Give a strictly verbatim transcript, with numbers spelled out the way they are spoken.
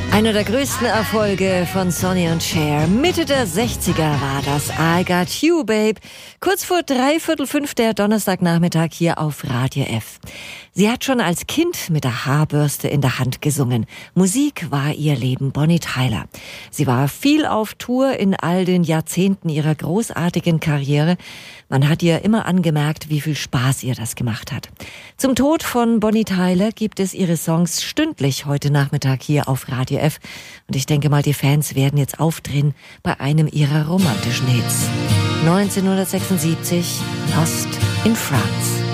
Einer der größten Erfolge von Sonny und Cher. Mitte der sechziger war das I Got You, Babe. Kurz vor dreiviertel fünf der Donnerstagnachmittag hier auf Radio F. Sie hat schon als Kind mit der Haarbürste in der Hand gesungen. Musik war ihr Leben, Bonnie Tyler. Sie war viel auf Tour in all den Jahrzehnten ihrer großartigen Karriere. Man hat ihr immer angemerkt, wie viel Spaß ihr das gemacht hat. Zum Tod von Bonnie Tyler gibt es ihre Songs stündlich heute Nachmittag hier auf Radio F. Und ich denke mal, die Fans werden jetzt aufdrehen bei einem ihrer romantischen Hits. neunzehnhundertsechsundsiebzig, Lost in France.